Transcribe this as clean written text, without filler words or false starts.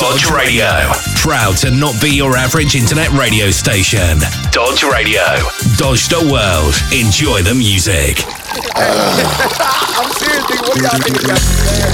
Dodge Radio. Proud to not be your average internet radio station. Dodge Radio. Dodge the world. Enjoy the music. I'm serious, nigga. What do y'all think?